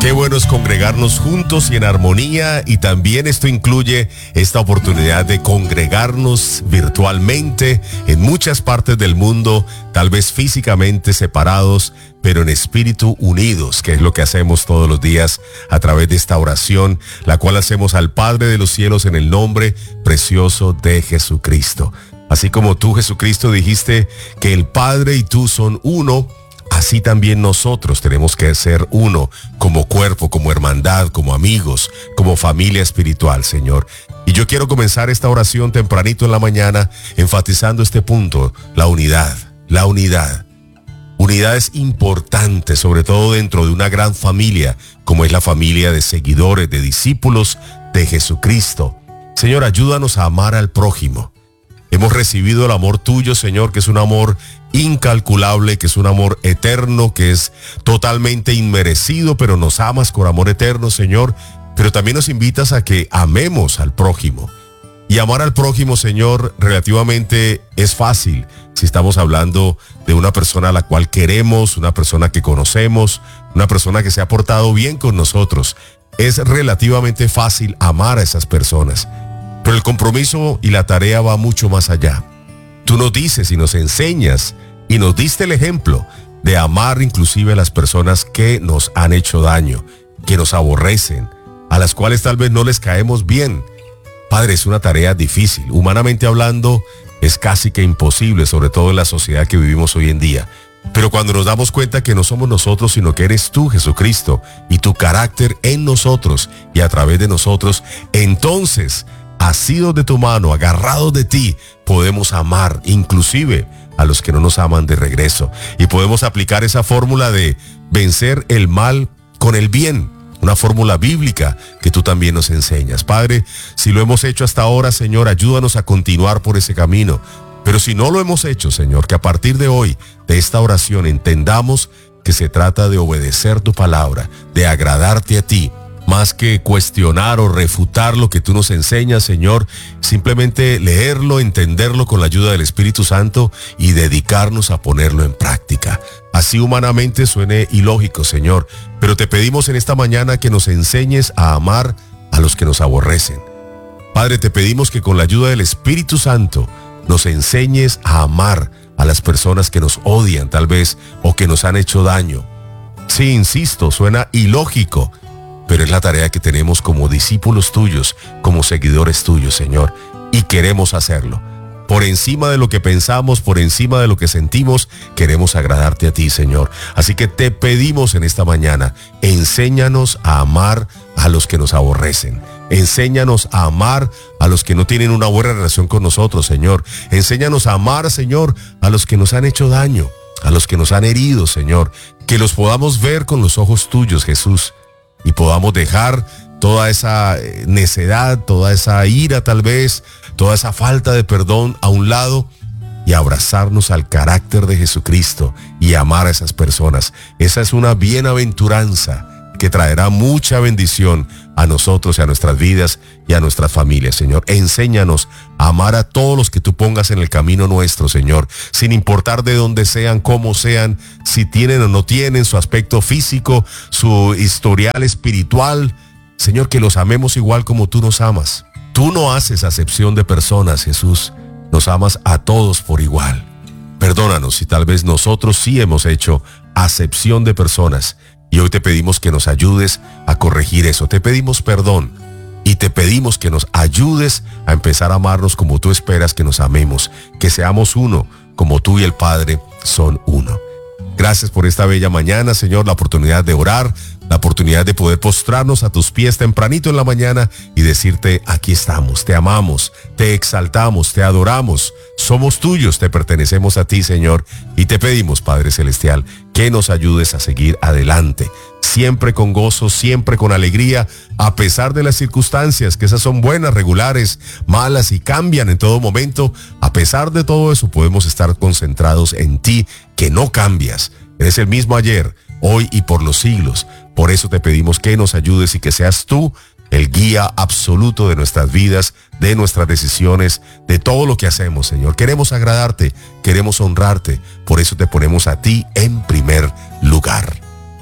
Qué bueno es congregarnos juntos y en armonía, y también esto incluye esta oportunidad de congregarnos virtualmente en muchas partes del mundo, tal vez físicamente separados, pero en espíritu unidos, que es lo que hacemos todos los días a través de esta oración, la cual hacemos al Padre de los cielos en el nombre precioso de Jesucristo. Así como tú, Jesucristo, dijiste que el Padre y tú son uno, así también nosotros tenemos que ser uno, como cuerpo, como hermandad, como amigos, como familia espiritual, Señor. Y yo quiero comenzar esta oración tempranito en la mañana, enfatizando este punto, la unidad, la unidad. Unidad es importante, sobre todo dentro de una gran familia, como es la familia de seguidores, de discípulos de Jesucristo. Señor, ayúdanos a amar al prójimo. Hemos recibido el amor tuyo, Señor, que es un amor incalculable, que es un amor eterno, que es totalmente inmerecido, pero nos amas con amor eterno, Señor. Pero también nos invitas a que amemos al prójimo. Y amar al prójimo, Señor, relativamente es fácil si estamos hablando de una persona a la cual queremos, una persona que conocemos, una persona que se ha portado bien con nosotros. Es relativamente fácil amar a esas personas. Pero el compromiso y la tarea va mucho más allá. Tú nos dices y nos enseñas y nos diste el ejemplo de amar inclusive a las personas que nos han hecho daño, que nos aborrecen, a las cuales tal vez no les caemos bien. Padre, es una tarea difícil. Humanamente hablando, es casi que imposible, sobre todo en la sociedad que vivimos hoy en día. Pero cuando nos damos cuenta que no somos nosotros, sino que eres tú, Jesucristo, y tu carácter en nosotros y a través de nosotros, entonces, asidos de tu mano, agarrados de ti, podemos amar inclusive a los que no nos aman de regreso. Y podemos aplicar esa fórmula de vencer el mal con el bien. Una fórmula bíblica que tú también nos enseñas. Padre, si lo hemos hecho hasta ahora, Señor, ayúdanos a continuar por ese camino. Pero si no lo hemos hecho, Señor, que a partir de hoy, de esta oración, entendamos que se trata de obedecer tu palabra, de agradarte a ti, más que cuestionar o refutar lo que tú nos enseñas, Señor, simplemente leerlo, entenderlo con la ayuda del Espíritu Santo y dedicarnos a ponerlo en práctica. Así humanamente suene ilógico, Señor, pero te pedimos en esta mañana que nos enseñes a amar a los que nos aborrecen. Padre, te pedimos que con la ayuda del Espíritu Santo nos enseñes a amar a las personas que nos odian, tal vez, o que nos han hecho daño. Sí, insisto, suena ilógico, pero es la tarea que tenemos como discípulos tuyos, como seguidores tuyos, Señor, y queremos hacerlo. Por encima de lo que pensamos, por encima de lo que sentimos, queremos agradarte a ti, Señor. Así que te pedimos en esta mañana, enséñanos a amar a los que nos aborrecen. Enséñanos a amar a los que no tienen una buena relación con nosotros, Señor. Enséñanos a amar, Señor, a los que nos han hecho daño, a los que nos han herido, Señor. Que los podamos ver con los ojos tuyos, Jesús. Y podamos dejar toda esa necedad, toda esa ira tal vez, toda esa falta de perdón a un lado y abrazarnos al carácter de Jesucristo y amar a esas personas. Esa es una bienaventuranza que traerá mucha bendición a nosotros y a nuestras vidas y a nuestras familias, Señor. Enséñanos a amar a todos los que tú pongas en el camino nuestro, Señor, sin importar de dónde sean, cómo sean, si tienen o no tienen, su aspecto físico, su historial espiritual. Señor, que los amemos igual como tú nos amas. Tú no haces acepción de personas, Jesús. Nos amas a todos por igual. Perdónanos si tal vez nosotros sí hemos hecho acepción de personas. Y hoy te pedimos que nos ayudes a corregir eso. Te pedimos perdón y te pedimos que nos ayudes a empezar a amarnos como tú esperas que nos amemos. Que seamos uno, como tú y el Padre son uno. Gracias por esta bella mañana, Señor, la oportunidad de orar, la oportunidad de poder postrarnos a tus pies tempranito en la mañana y decirte, aquí estamos, te amamos, te exaltamos, te adoramos, somos tuyos, te pertenecemos a ti, Señor, y te pedimos, Padre Celestial, que nos ayudes a seguir adelante, siempre con gozo, siempre con alegría, a pesar de las circunstancias, que esas son buenas, regulares, malas y cambian en todo momento. A pesar de todo eso, podemos estar concentrados en ti, que no cambias. Eres el mismo ayer, hoy y por los siglos. Por eso te pedimos que nos ayudes y que seas tú el guía absoluto de nuestras vidas, de nuestras decisiones, de todo lo que hacemos, Señor. Queremos agradarte, queremos honrarte. Por eso te ponemos a ti en primer lugar. Oro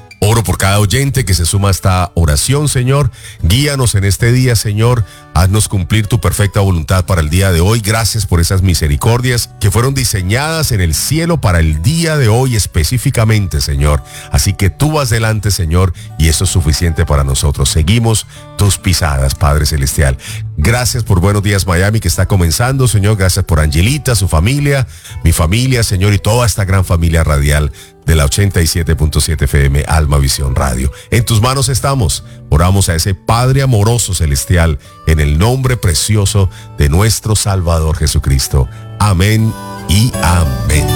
por cada oyente que se suma a esta oración, Señor. Guíanos en este día, Señor. Haznos cumplir tu perfecta voluntad para el día de hoy. Gracias por esas misericordias que fueron diseñadas en el cielo para el día de hoy específicamente, Señor. Así que tú vas delante, Señor, y eso es suficiente para nosotros. Seguimos tus pisadas, Padre Celestial. Gracias por Buenos Días Miami, que está comenzando, Señor. Gracias por Angelita, su familia, mi familia, Señor, y toda esta gran familia radial de la 87.7 FM Alma Visión Radio. En tus manos estamos. Oramos a ese Padre amoroso celestial en el nombre precioso de nuestro Salvador Jesucristo. Amén y amén.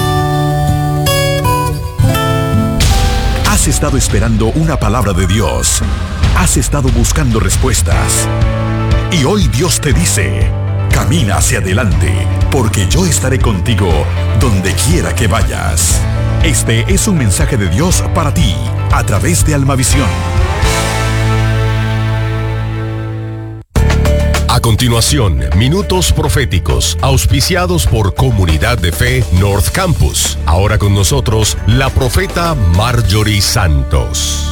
Has estado esperando una palabra de Dios. Has estado buscando respuestas. Y hoy Dios te dice: camina hacia adelante, porque yo estaré contigo donde quiera que vayas. Este es un mensaje de Dios para ti, a través de Almavisión. A continuación, minutos proféticos, auspiciados por Comunidad de Fe North Campus. Ahora con nosotros, la profeta Marjorie Santos.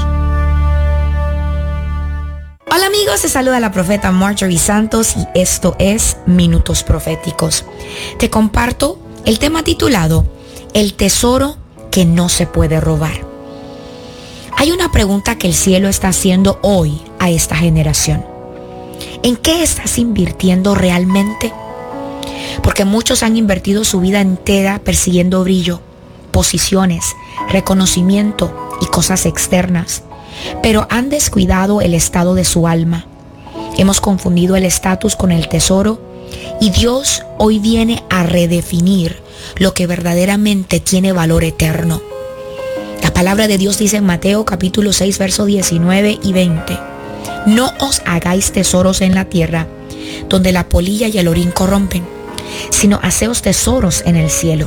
Hola amigos, te saluda la profeta Marjorie Santos y esto es Minutos Proféticos. Te comparto el tema titulado El tesoro que no se puede robar. Hay una pregunta que el cielo está haciendo hoy a esta generación. ¿En qué estás invirtiendo realmente? Porque muchos han invertido su vida entera persiguiendo brillo, posiciones, reconocimiento y cosas externas, pero han descuidado el estado de su alma. Hemos confundido el estatus con el tesoro y Dios hoy viene a redefinir lo que verdaderamente tiene valor eterno. La palabra de Dios dice en Mateo capítulo 6, versos 19 y 20: no os hagáis tesoros en la tierra, donde la polilla y el orín corrompen, sino haceos tesoros en el cielo.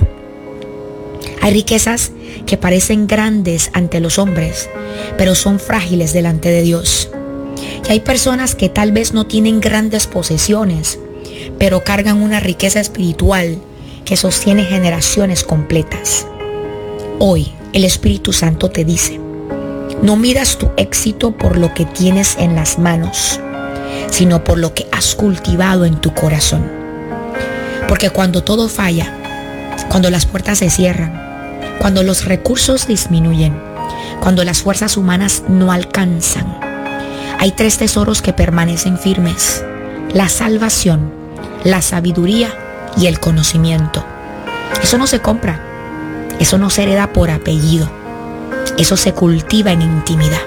Hay riquezas que parecen grandes ante los hombres, pero son frágiles delante de Dios. Y hay personas que tal vez no tienen grandes posesiones, pero cargan una riqueza espiritual que sostiene generaciones completas. Hoy el Espíritu Santo te dice: no midas tu éxito por lo que tienes en las manos, sino por lo que has cultivado en tu corazón. Porque cuando todo falla, cuando las puertas se cierran, cuando los recursos disminuyen, cuando las fuerzas humanas no alcanzan, hay tres tesoros que permanecen firmes: la salvación, la sabiduría y el conocimiento. Eso no se compra, eso no se hereda por apellido, eso se cultiva en intimidad.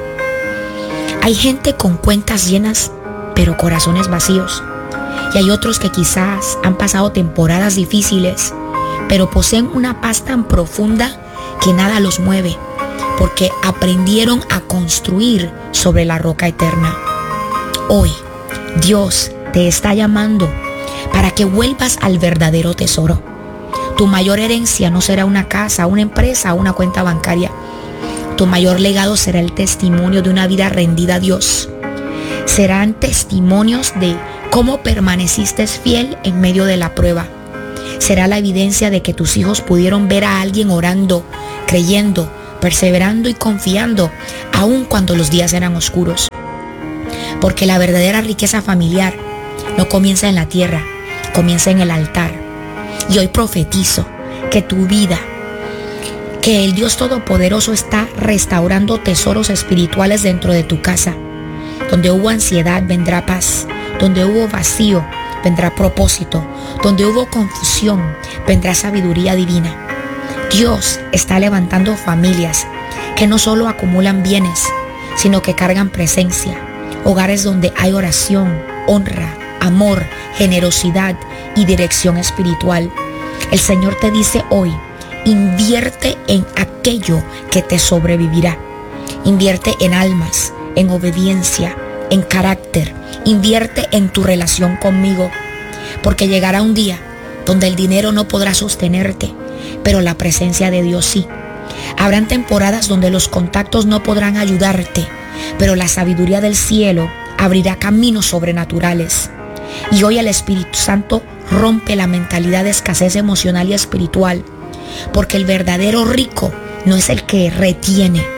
Hay gente con cuentas llenas, pero corazones vacíos. Y hay otros que quizás han pasado temporadas difíciles, pero poseen una paz tan profunda que nada los mueve, porque aprendieron a construir sobre la roca eterna. Hoy, Dios te está llamando para que vuelvas al verdadero tesoro. Tu mayor herencia no será una casa, una empresa o una cuenta bancaria. Tu mayor legado será el testimonio de una vida rendida a Dios. Serán testimonios de cómo permaneciste fiel en medio de la prueba. Será la evidencia de que tus hijos pudieron ver a alguien orando, creyendo, perseverando y confiando, aun cuando los días eran oscuros. Porque la verdadera riqueza familiar no comienza en la tierra, comienza en el altar. Y hoy profetizo que tu vida, que el Dios Todopoderoso está restaurando tesoros espirituales dentro de tu casa. Donde hubo ansiedad, vendrá paz. Donde hubo vacío, vendrá propósito. Donde hubo confusión, vendrá sabiduría divina. Dios está levantando familias que no solo acumulan bienes, sino que cargan presencia. Hogares donde hay oración, honra, amor, generosidad y dirección espiritual. El Señor te dice hoy: invierte en aquello que te sobrevivirá. Invierte en almas, en obediencia, en carácter. Invierte en tu relación conmigo, porque llegará un día donde el dinero no podrá sostenerte, pero la presencia de Dios sí. Habrán temporadas donde los contactos no podrán ayudarte, pero la sabiduría del cielo abrirá caminos sobrenaturales. Y hoy el Espíritu Santo rompe la mentalidad de escasez emocional y espiritual, porque el verdadero rico no es el que retiene,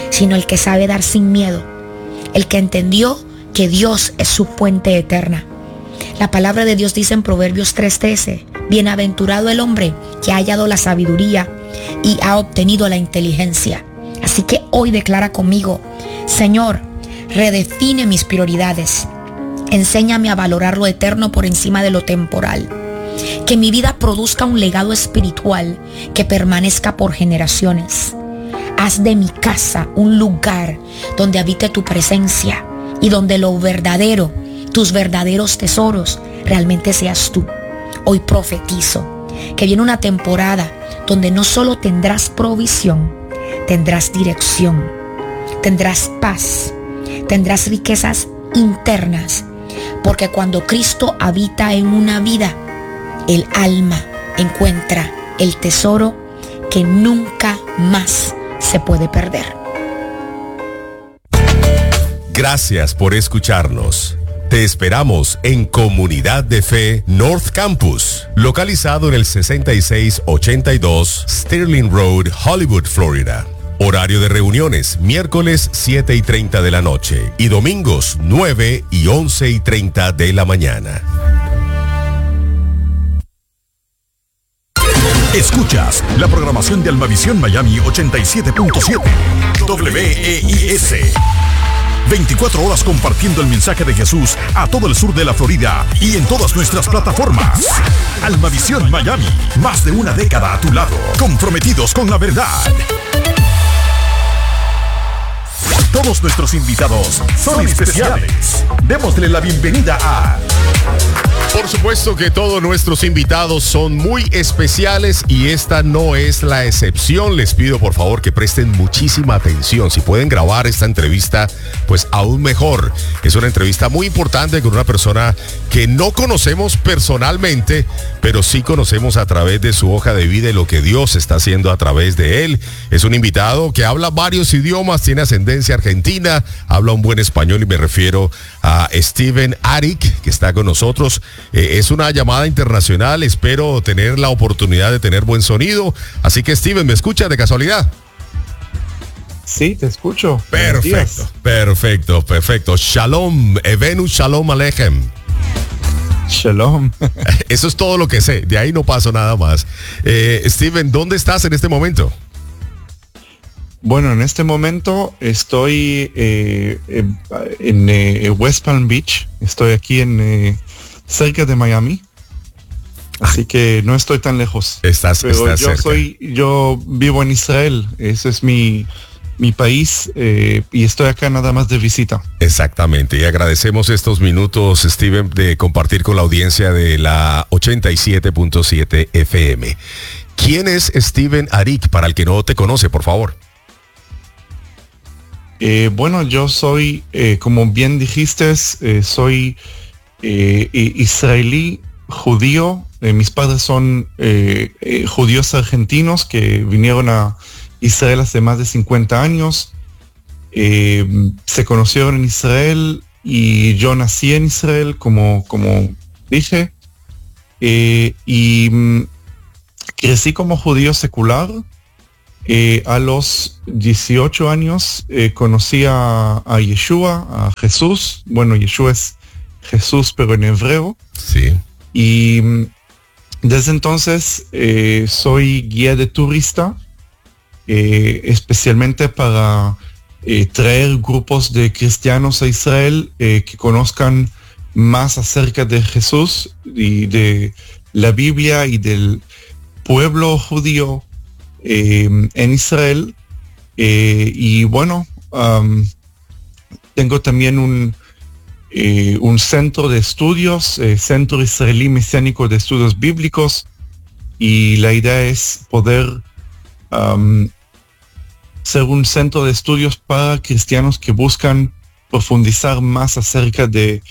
sino el que sabe dar sin miedo, el que entendió que Dios es su fuente eterna. La palabra de Dios dice en Proverbios 3:13, bienaventurado el hombre que ha hallado la sabiduría y ha obtenido la inteligencia. Así que hoy declara conmigo: Señor, redefine mis prioridades. Enséñame a valorar lo eterno por encima de lo temporal. Que mi vida produzca un legado espiritual que permanezca por generaciones. Haz de mi casa un lugar donde habite tu presencia y donde lo verdadero, tus verdaderos tesoros, realmente seas tú. Hoy profetizo que viene una temporada donde no solo tendrás provisión, tendrás dirección, tendrás paz, tendrás riquezas internas, porque cuando Cristo habita en una vida, el alma encuentra el tesoro que nunca más se puede perder. Gracias por escucharnos. Te esperamos en Comunidad de Fe North Campus, localizado en el 6682 Sterling Road, Hollywood, Florida. Horario de reuniones, miércoles 7:30 de la noche y domingos 9 y 11:30 de la mañana. Escuchas la programación de Almavisión Miami 87.7 WEIS. 24 horas compartiendo el mensaje de Jesús a todo el sur de la Florida y en todas nuestras plataformas. Almavisión Miami, más de una década a tu lado, comprometidos con la verdad. Todos nuestros invitados son especiales. Démosle la bienvenida a... Por supuesto que todos nuestros invitados son muy especiales y esta no es la excepción. Les pido por favor que presten muchísima atención. Si pueden grabar esta entrevista, pues aún mejor. Es una entrevista muy importante con una persona que no conocemos personalmente, pero sí conocemos a través de su hoja de vida y lo que Dios está haciendo a través de él. Es un invitado que habla varios idiomas, tiene ascendencia argentina, habla un buen español y me refiero a Steven Arik, que está con nosotros. Es una llamada internacional, espero tener la oportunidad de tener buen sonido. Así que Steven, ¿me escuchas de casualidad? Sí, te escucho. Perfecto. Shalom, Evenu Shalom Alechem. Shalom. Eso es todo lo que sé, de ahí no paso nada más. Steven, ¿dónde estás en este momento? Bueno, en este momento estoy en West Palm Beach. Estoy aquí cerca de Miami. Así que no estoy tan lejos. Estás cerca. Yo vivo en Israel. Ese es mi país y estoy acá nada más de visita. Exactamente. Y agradecemos estos minutos, Steven, de compartir con la audiencia de la 87.7 FM. ¿Quién es Steven Arik para el que no te conoce, por favor? Bueno, yo soy, como bien dijiste, soy israelí, judío. Mis padres son judíos argentinos que vinieron a Israel hace más de 50 años. Se conocieron en Israel y yo nací en Israel, como dije. Y crecí como judío secular. A los 18 años conocí a Yeshua, a Jesús. Bueno, Yeshua es Jesús, pero en hebreo. Sí. Y desde entonces soy guía de turista, especialmente para traer grupos de cristianos a Israel que conozcan más acerca de Jesús y de la Biblia y del pueblo judío en Israel. Y bueno, tengo también un centro de estudios, Centro Israelí Mesiánico de Estudios Bíblicos, y la idea es poder ser un centro de estudios para cristianos que buscan profundizar más acerca de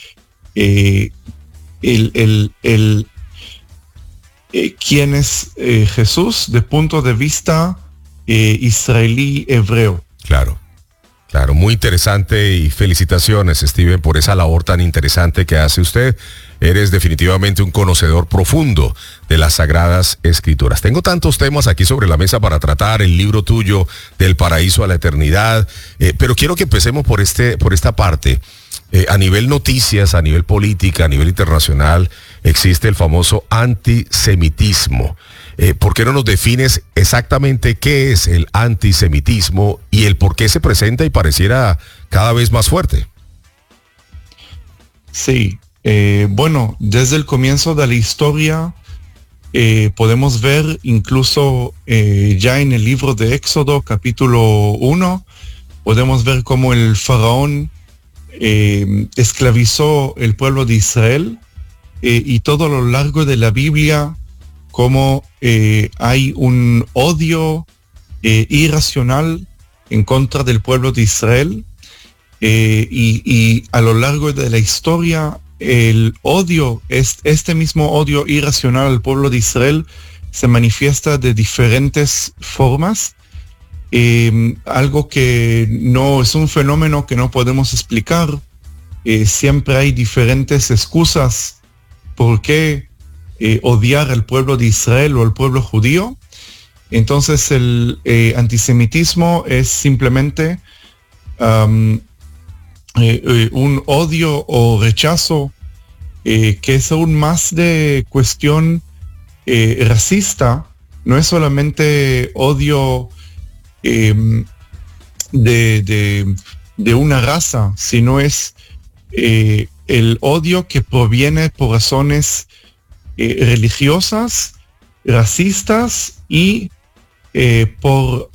quién es Jesús de punto de vista israelí hebreo. Claro. Claro, muy interesante y felicitaciones, Steven, por esa labor tan interesante que hace usted. Eres definitivamente un conocedor profundo de las Sagradas Escrituras. Tengo tantos temas aquí sobre la mesa para tratar, el libro tuyo, Del Paraíso a la Eternidad, pero quiero que empecemos por esta parte. A nivel noticias, a nivel política, a nivel internacional, existe el famoso antisemitismo. ¿Por qué no nos defines exactamente qué es el antisemitismo y el por qué se presenta y pareciera cada vez más fuerte? Sí, bueno, desde el comienzo de la historia podemos ver incluso ya en el libro de Éxodo, capítulo 1, podemos ver cómo el faraón esclavizó el pueblo de Israel y todo a lo largo de la Biblia cómo hay un odio irracional en contra del pueblo de Israel y a lo largo de la historia el odio, este mismo odio irracional al pueblo de Israel se manifiesta de diferentes formas. Algo que no es un fenómeno que no podemos explicar. Siempre hay diferentes excusas por qué odiar al pueblo de Israel o al pueblo judío. Entonces el antisemitismo es simplemente un odio o rechazo que es aún más de cuestión racista. No es solamente odio de una raza, sino es el odio que proviene por razones religiosas, racistas y por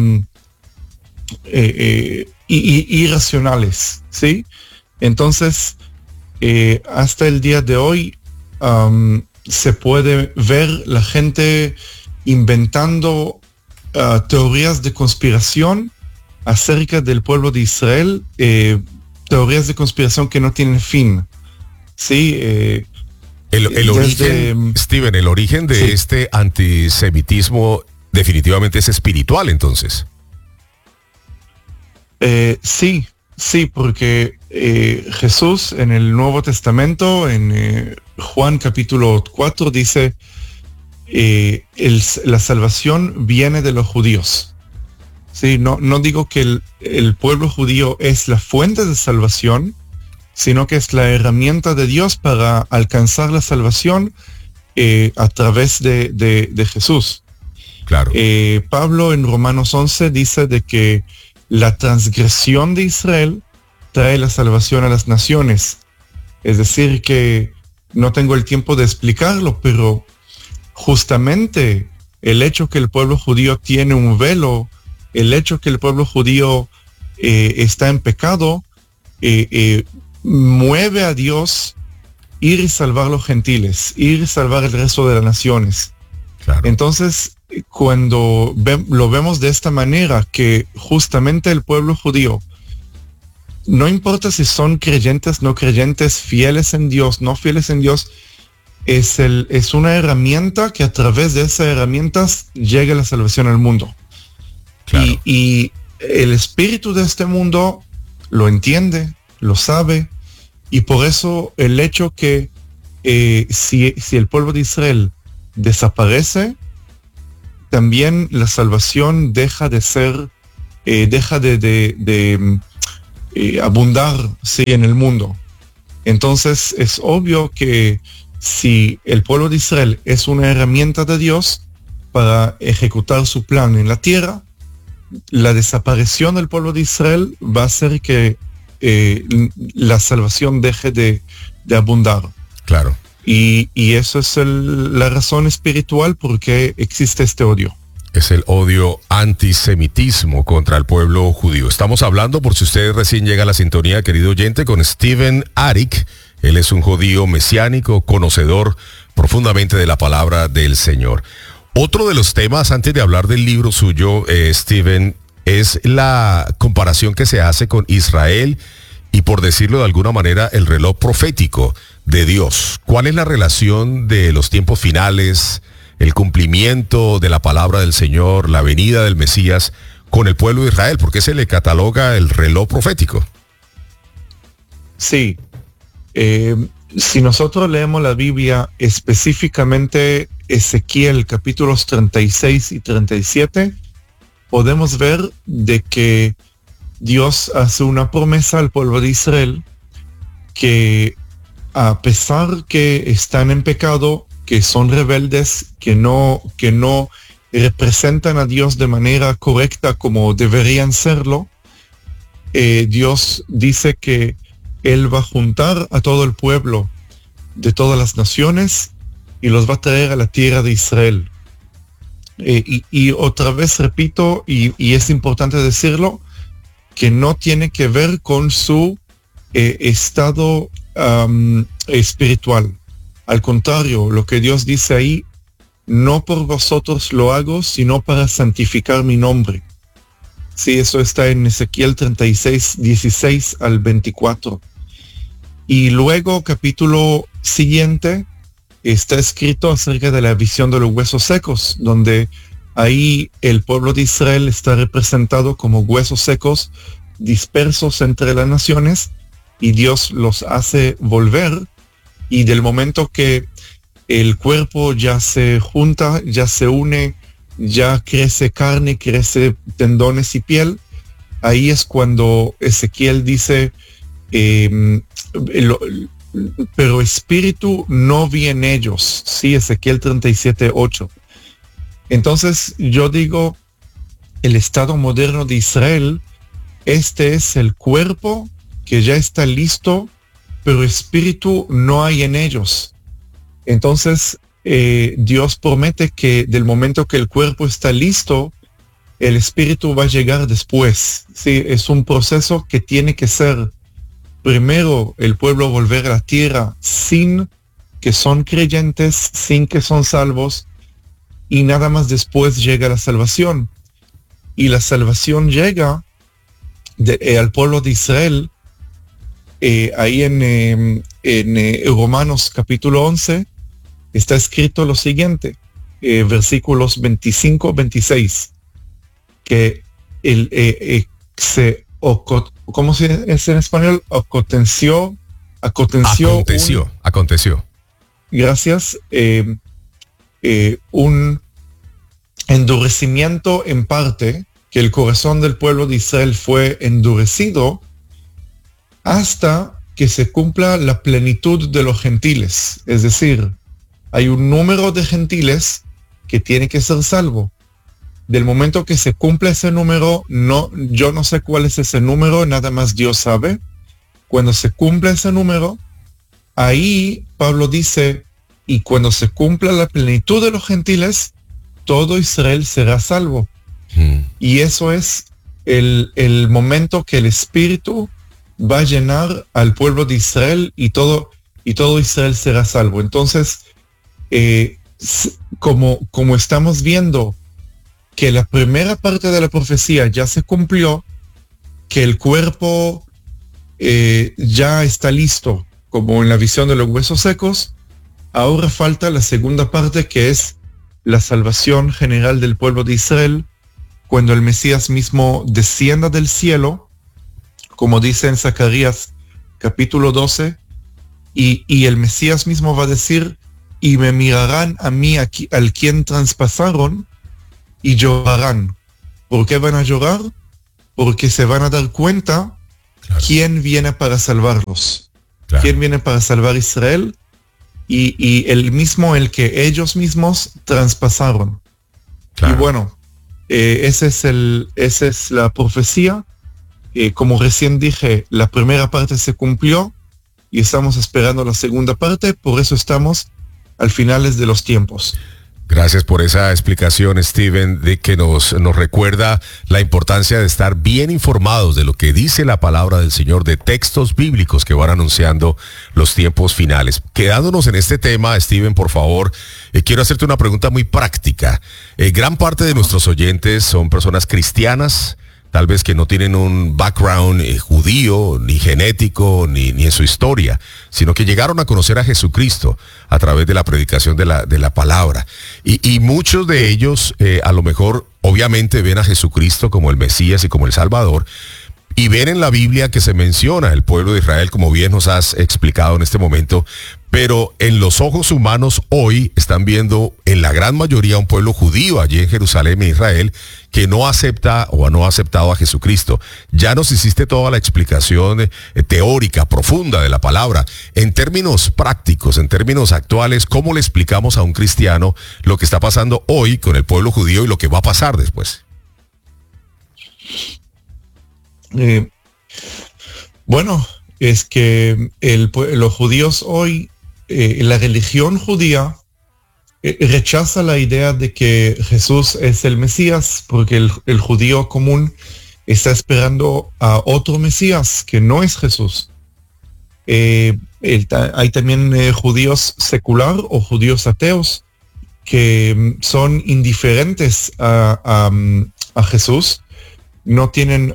irracionales, ¿sí? Entonces, hasta el día de hoy se puede ver la gente inventando teorías de conspiración acerca del pueblo de Israel, teorías de conspiración que no tienen fin, ¿sí? El origen, Steven, el origen de Sí. este antisemitismo definitivamente es espiritual, entonces. Sí, porque Jesús en el Nuevo Testamento, en Juan capítulo 4, dice, la salvación viene de los judíos. Sí, no digo que el pueblo judío es la fuente de salvación, sino que es la herramienta de Dios para alcanzar la salvación a través de Jesús. Claro. Pablo en Romanos 11 dice de que la transgresión de Israel trae la salvación a las naciones. Es decir, que no tengo el tiempo de explicarlo, pero justamente el hecho que el pueblo judío tiene un velo, el hecho que el pueblo judío está en pecado, mueve a Dios ir y salvar a los gentiles, ir y salvar el resto de las naciones. Claro. Entonces, cuando lo vemos de esta manera, que justamente el pueblo judío, no importa si son creyentes, no creyentes, fieles en Dios, no fieles en Dios, es una herramienta que a través de esas herramientas llega la salvación al mundo. Claro. Y el espíritu de este mundo lo entiende, lo sabe, y por eso el hecho que si el pueblo de Israel desaparece, también la salvación deja de ser, deja de abundar, sí, en el mundo. Entonces es obvio que si el pueblo de Israel es una herramienta de Dios para ejecutar su plan en la tierra, la desaparición del pueblo de Israel va a hacer que la salvación deje de abundar. Claro. Y eso es la razón espiritual por qué existe este odio. Es el odio antisemitismo contra el pueblo judío. Estamos hablando, por si usted recién llega a la sintonía, querido oyente, con Steven Arik. Él es un judío mesiánico, conocedor profundamente de la palabra del Señor. Otro de los temas, antes de hablar del libro suyo, Steven, es la comparación que se hace con Israel y, por decirlo de alguna manera, el reloj profético de Dios. ¿Cuál es la relación de los tiempos finales, el cumplimiento de la palabra del Señor, la venida del Mesías, con el pueblo de Israel? ¿Por qué se le cataloga el reloj profético? Sí. Si nosotros leemos la Biblia, específicamente Ezequiel capítulos 36 y 37, podemos ver de que Dios hace una promesa al pueblo de Israel que, a pesar que están en pecado, que son rebeldes, que no representan a Dios de manera correcta como deberían serlo, Dios dice que Él va a juntar a todo el pueblo de todas las naciones y los va a traer a la tierra de Israel. Y otra vez repito, y es importante decirlo, que no tiene que ver con su estado espiritual. Al contrario, lo que Dios dice ahí, no por vosotros lo hago, sino para santificar mi nombre. Sí, eso está en Ezequiel 36, 16 al 24. Y luego, capítulo siguiente, está escrito acerca de la visión de los huesos secos, donde ahí el pueblo de Israel está representado como huesos secos dispersos entre las naciones, y Dios los hace volver, y del momento que el cuerpo ya se junta, ya se une, ya crece carne, crece tendones y piel, ahí es cuando Ezequiel dice, pero espíritu no vi en ellos. Sí, Ezequiel 37, 8. Entonces yo digo, el estado moderno de Israel, este es el cuerpo que ya está listo, pero espíritu no hay en ellos. Entonces Dios promete que del momento que el cuerpo está listo, el espíritu va a llegar después. Sí, es un proceso que tiene que ser primero el pueblo volver a la tierra sin que son creyentes, sin que son salvos, y nada más después llega la salvación. Y la salvación llega al pueblo de Israel, ahí en Romanos capítulo 11, está escrito lo siguiente, versículos 25-26, que ¿cómo se dice en español? Aconteció. Gracias. Un endurecimiento en parte, que el corazón del pueblo de Israel fue endurecido hasta que se cumpla la plenitud de los gentiles. Es decir, hay un número de gentiles que tiene que ser salvo. Del momento que se cumple ese número, yo no sé cuál es ese número, nada más Dios sabe. Cuando se cumple ese número, ahí Pablo dice, y cuando se cumpla la plenitud de los gentiles, todo Israel será salvo. Y eso es el momento que el Espíritu va a llenar al pueblo de Israel y todo Israel será salvo. Entonces, como estamos viendo que la primera parte de la profecía ya se cumplió, que el cuerpo ya está listo, como en la visión de los huesos secos, ahora falta la segunda parte, que es la salvación general del pueblo de Israel, cuando el Mesías mismo descienda del cielo, como dice en Zacarías capítulo 12, y el Mesías mismo va a decir, y me mirarán a mí, al quien traspasaron, y llorarán. ¿Por qué van a llorar? Porque se van a dar cuenta, claro, quién viene para salvarlos. Claro. Quién viene para salvar a Israel, y el que ellos mismos traspasaron. Claro. Y bueno, esa es la profecía. Como recién dije, la primera parte se cumplió y estamos esperando la segunda parte, por eso estamos al finales de los tiempos. Gracias por esa explicación, Steven, de que nos recuerda la importancia de estar bien informados de lo que dice la palabra del Señor, de textos bíblicos que van anunciando los tiempos finales. Quedándonos en este tema, Steven, por favor, quiero hacerte una pregunta muy práctica. Gran parte de nuestros oyentes son personas cristianas, tal vez que no tienen un background judío, ni genético, ni en su historia, sino que llegaron a conocer a Jesucristo a través de la predicación de la palabra. Y muchos de ellos, a lo mejor, obviamente ven a Jesucristo como el Mesías y como el Salvador, y ven en la Biblia que se menciona el pueblo de Israel, como bien nos has explicado en este momento, pero en los ojos humanos hoy están viendo en la gran mayoría un pueblo judío allí en Jerusalén, en Israel, que no acepta o no ha aceptado a Jesucristo. Ya nos hiciste toda la explicación teórica, profunda de la palabra. En términos prácticos, en términos actuales, ¿cómo le explicamos a un cristiano lo que está pasando hoy con el pueblo judío y lo que va a pasar después? Bueno, es que los judíos hoy, la religión judía rechaza la idea de que Jesús es el Mesías, porque el judío común está esperando a otro Mesías que no es Jesús. Hay también judíos secular o judíos ateos que son indiferentes a Jesús. No tienen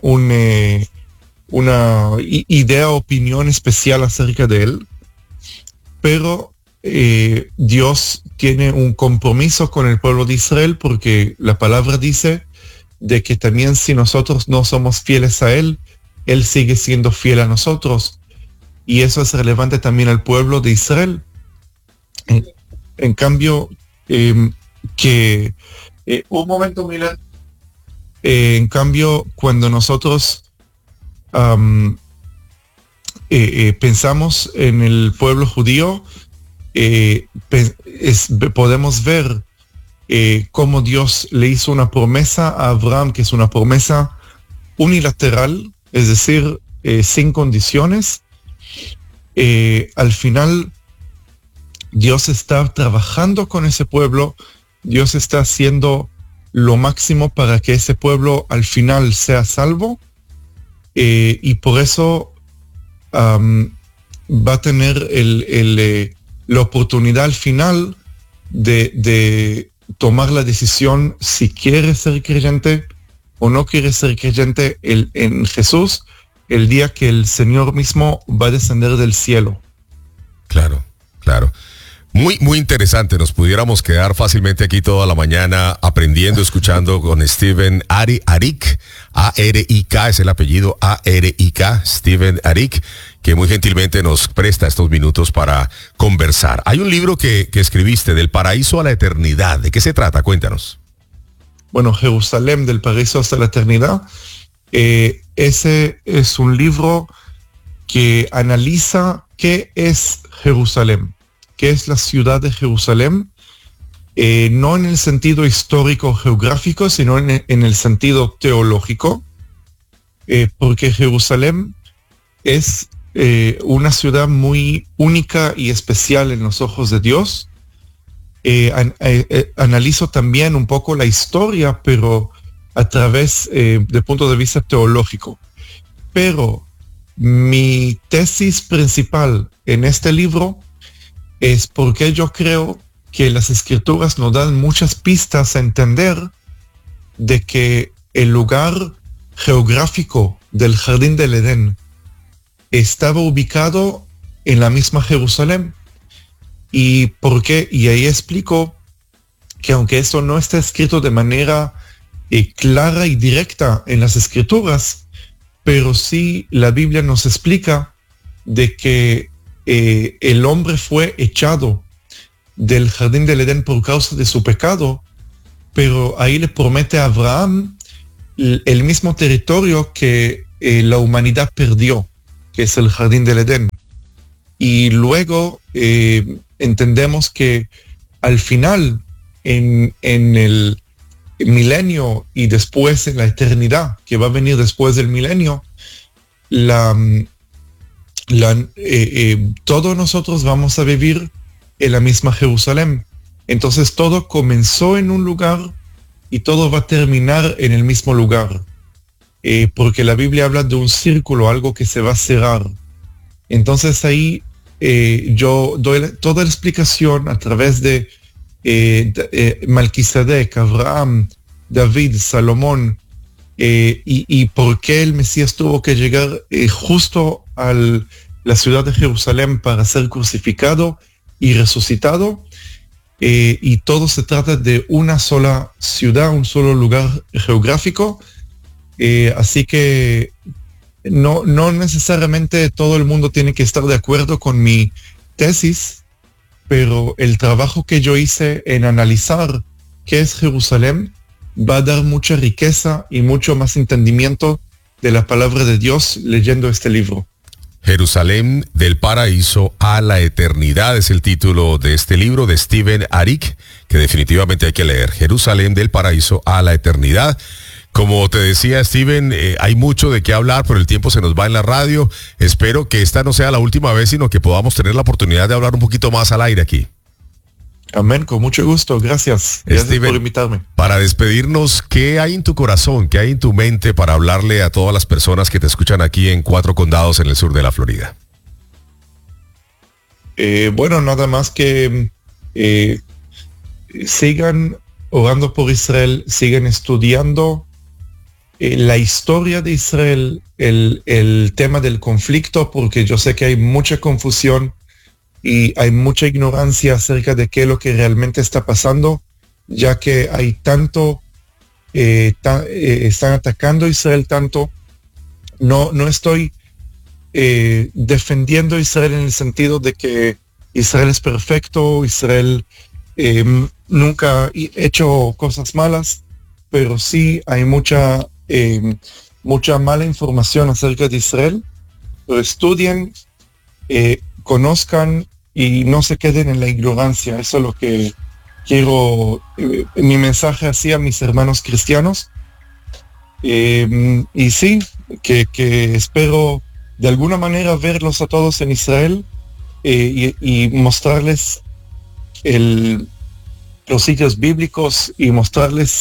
una idea o opinión especial acerca de él, pero Dios tiene un compromiso con el pueblo de Israel, porque la palabra dice de que también si nosotros no somos fieles a él, él sigue siendo fiel a nosotros, y eso es relevante también al pueblo de Israel. En cambio, un momento, Milan. En cambio, cuando nosotros pensamos en el pueblo judío, podemos ver cómo Dios le hizo una promesa a Abraham, que es una promesa unilateral, es decir, sin condiciones. Al final, Dios está trabajando con ese pueblo, Dios está haciendo lo máximo para que ese pueblo al final sea salvo, y por eso va a tener la oportunidad al final de tomar la decisión si quiere ser creyente o no quiere ser creyente en Jesús, el día que el Señor mismo va a descender del cielo. Claro, claro. Muy, muy interesante. Nos pudiéramos quedar fácilmente aquí toda la mañana aprendiendo, escuchando con Steven Arik. A-R-I-K es el apellido, A-R-I-K, Steven Arik, que muy gentilmente nos presta estos minutos para conversar. Hay un libro que escribiste, Del Paraíso a la Eternidad. ¿De qué se trata? Cuéntanos. Bueno, Jerusalén, del Paraíso hasta la Eternidad. Ese es un libro que analiza qué es Jerusalén. ¿Qué es la ciudad de Jerusalén? No en el sentido histórico geográfico, sino en el sentido teológico, porque Jerusalén es una ciudad muy única y especial en los ojos de Dios. Analizo también un poco la historia, pero a través del punto de vista teológico. Pero mi tesis principal en este libro es porque yo creo que las escrituras nos dan muchas pistas a entender de que el lugar geográfico del Jardín del Edén estaba ubicado en la misma Jerusalén. ¿Y por qué? Y ahí explico que aunque eso no está escrito de manera clara y directa en las escrituras, pero sí la Biblia nos explica de que el hombre fue echado del Jardín del Edén por causa de su pecado, pero ahí le promete a Abraham el mismo territorio que la humanidad perdió, que es el Jardín del Edén. Y luego entendemos que al final, en el milenio y después en la eternidad, que va a venir después del milenio, todos nosotros vamos a vivir en la misma Jerusalén. Entonces todo comenzó en un lugar y todo va a terminar en el mismo lugar, porque la Biblia habla de un círculo, algo que se va a cerrar. Entonces ahí yo doy toda la explicación a través de Melquisedec, Abraham, David, Salomón, y por qué el Mesías tuvo que llegar justo a la ciudad de Jerusalén para ser crucificado y resucitado. Y todo se trata de una sola ciudad, un solo lugar geográfico. Así que no necesariamente todo el mundo tiene que estar de acuerdo con mi tesis, pero el trabajo que yo hice en analizar qué es Jerusalén va a dar mucha riqueza y mucho más entendimiento de la palabra de Dios leyendo este libro. Jerusalén del paraíso a la eternidad es el título de este libro de Steven Arik, que definitivamente hay que leer. Jerusalén del paraíso a la eternidad. Como te decía, Steven, hay mucho de qué hablar, pero el tiempo se nos va en la radio. Espero que esta no sea la última vez, sino que podamos tener la oportunidad de hablar un poquito más al aire aquí. Amén, con mucho gusto. Gracias. Gracias, Steven, por invitarme. Para despedirnos, ¿qué hay en tu corazón, qué hay en tu mente para hablarle a todas las personas que te escuchan aquí en 4 condados en el sur de la Florida? Bueno, nada más que sigan orando por Israel, sigan estudiando la historia de Israel, el tema del conflicto, porque yo sé que hay mucha confusión y hay mucha ignorancia acerca de qué es lo que realmente está pasando, ya que hay tanto, están atacando a Israel tanto. No estoy defendiendo a Israel en el sentido de que Israel es perfecto, Israel nunca ha hecho cosas malas, pero sí hay mucha mala información acerca de Israel. Pero estudien, conozcan y no se queden en la ignorancia. Eso es lo que quiero, mi mensaje así a mis hermanos cristianos. Y sí, que espero de alguna manera verlos a todos en Israel y mostrarles los sitios bíblicos y mostrarles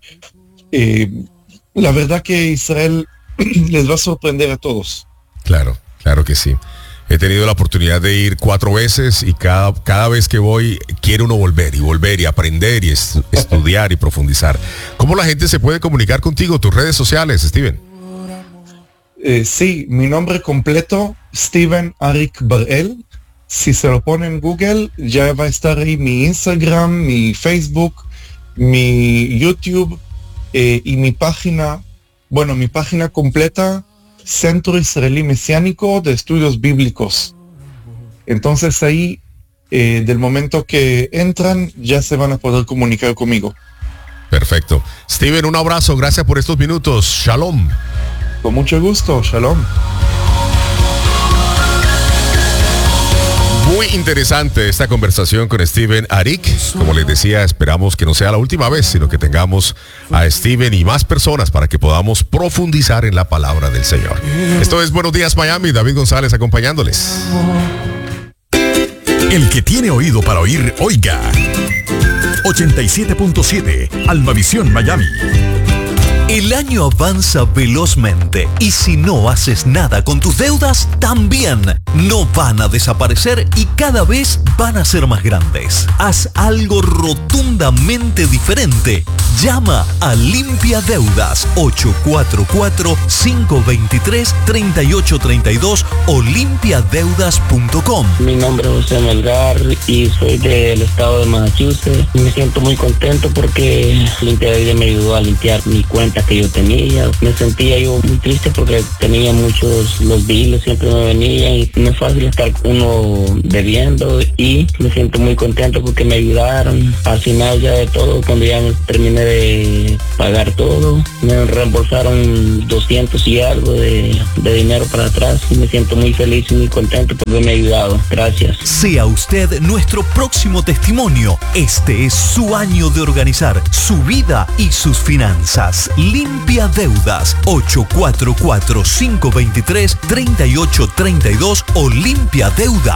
la verdad que Israel les va a sorprender a todos. Claro, claro que sí. He tenido la oportunidad de ir 4 veces y cada vez que voy quiere uno volver y aprender y estudiar y profundizar. ¿Cómo la gente se puede comunicar contigo? ¿Tus redes sociales, Steven? Sí, mi nombre completo, Steven Arik Bar-El. Si se lo pone en Google, ya va a estar ahí mi Instagram, mi Facebook, mi YouTube y mi página completa, Centro Israelí Mesiánico de Estudios Bíblicos. Entonces ahí, del momento que entran, ya se van a poder comunicar conmigo. Perfecto. Steven, un abrazo, gracias por estos minutos. Shalom. Con mucho gusto, shalom. Muy interesante esta conversación con Steven Arik. Como les decía, esperamos que no sea la última vez, sino que tengamos a Steven y más personas para que podamos profundizar en la palabra del Señor. Esto es Buenos Días Miami, David González acompañándoles. El que tiene oído para oír, oiga. 87.7 Almavisión Miami. El año avanza velozmente y si no haces nada con tus deudas, también no van a desaparecer y cada vez van a ser más grandes. Haz algo rotundamente diferente. Llama a Limpia Deudas 844-523-3832 o limpiadeudas.com. Mi nombre es José Melgar y soy del estado de Massachusetts. Me siento muy contento porque Limpia Deudas me ayudó a limpiar mi cuenta que yo tenía. Me sentía yo muy triste porque tenía los biles siempre me venían y no es fácil estar uno debiendo, y me siento muy contento porque me ayudaron. Al final ya de todo, cuando ya terminé de pagar todo, me reembolsaron 200 y algo de dinero para atrás y me siento muy feliz y muy contento porque me ha ayudado. Gracias. Sea usted nuestro próximo testimonio. Este es su año de organizar su vida y sus finanzas. Limpia Deudas 844-523-3832 o limpiadeudas.com.